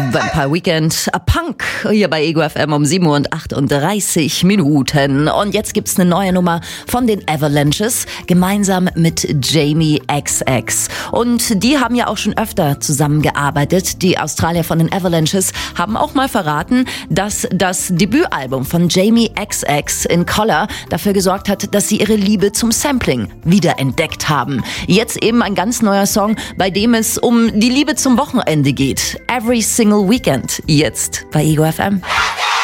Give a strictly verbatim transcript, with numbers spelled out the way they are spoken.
Vampire Weekend, a Punk, hier bei Ego F M um sieben Uhr und achtunddreißig Minuten. Und jetzt gibt's eine neue Nummer von den Avalanches, gemeinsam mit Jamie X X. Und die haben ja auch schon öfter zusammengearbeitet. Die Australier von den Avalanches haben auch mal verraten, dass das Debütalbum von Jamie X X in Color dafür gesorgt hat, dass sie ihre Liebe zum Sampling wiederentdeckt haben. Jetzt eben ein ganz neuer Song, bei dem es um die Liebe zum Wochenende geht. Every Single Weekend. Jetzt bei Ego F M.